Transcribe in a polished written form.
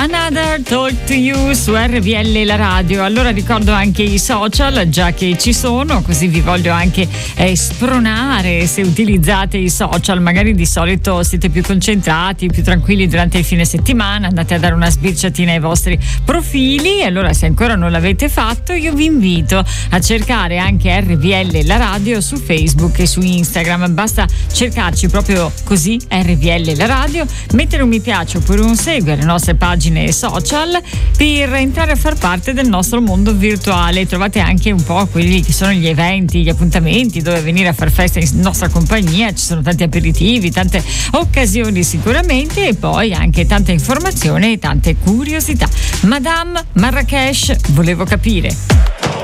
Another Talk to You su RVL la radio. Allora ricordo anche i social, già che ci sono, così vi voglio anche spronare se utilizzate i social. Magari di solito siete più concentrati, più tranquilli durante il fine settimana, andate a dare una sbirciatina ai vostri profili. Allora se ancora non l'avete fatto, io vi invito a cercare anche RVL la radio su Facebook e su Instagram. Basta cercarci proprio così, RVL la radio, mettere un mi piace oppure un segui alle nostre pagine social per entrare a far parte del nostro mondo virtuale. Trovate anche un po' quelli che sono gli eventi, gli appuntamenti dove venire a far festa in nostra compagnia. Ci sono tanti aperitivi, tante occasioni sicuramente, e poi anche tanta informazione e tante curiosità. Madame Marrakesh, volevo capire.